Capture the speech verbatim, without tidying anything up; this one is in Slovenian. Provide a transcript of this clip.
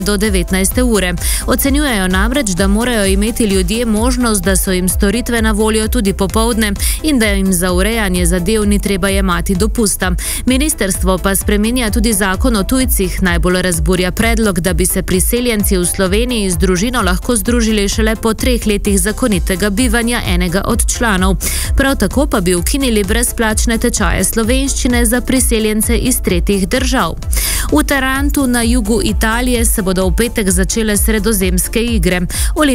do devetnajste ure. Ocenjujejo namreč, da morajo imeti ljudje možnost, da so jim storitve na voljo tudi popoldne in da jim za urejanje zadev ni treba jemati dopusta. Ministrstvo pa spreminja tudi zakon o tujcih. Najbolj razburja predlog, da bi se priseljenci v Sloveniji z družino lahko združili šele po treh letih zakonitega bivanja enega od članov. Prav tako pa bi ukinili brezplačne tečaje slovenščine za priseljence iz tretjih držav. V Tarantu na jugu Italije se bodo v petek začele sredozemske igre.